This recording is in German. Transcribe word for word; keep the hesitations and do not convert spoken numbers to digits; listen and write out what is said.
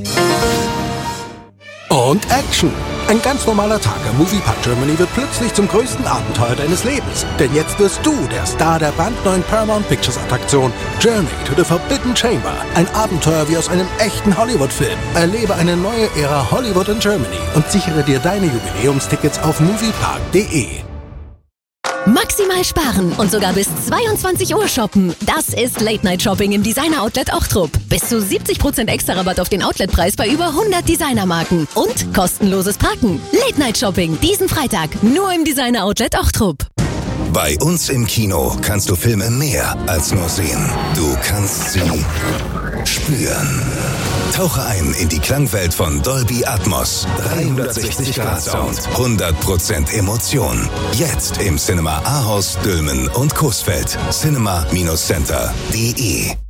Und Action! Ein ganz normaler Tag am Moviepark Germany wird plötzlich zum größten Abenteuer deines Lebens. Denn jetzt wirst du der Star der brandneuen Paramount Pictures Attraktion Journey to the Forbidden Chamber. Ein Abenteuer wie aus einem echten Hollywood-Film. Erlebe eine neue Ära Hollywood in Germany und sichere dir deine Jubiläumstickets auf moviepark punkt de. Maximal sparen und sogar bis zweiundzwanzig Uhr shoppen. Das ist Late-Night-Shopping im Designer-Outlet Ochtrup. Bis zu siebzig Prozent extra Rabatt auf den Outletpreis bei über hundert Designermarken. Und kostenloses Parken. Late-Night-Shopping diesen Freitag nur im Designer-Outlet Ochtrup. Bei uns im Kino kannst du Filme mehr als nur sehen. Du kannst sie spüren. Tauche ein in die Klangwelt von Dolby Atmos. dreihundertsechzig Grad Sound. hundert Prozent Emotion. Jetzt im Cinema Ahaus, Dülmen und Coesfeld. cinema Bindestrich center punkt de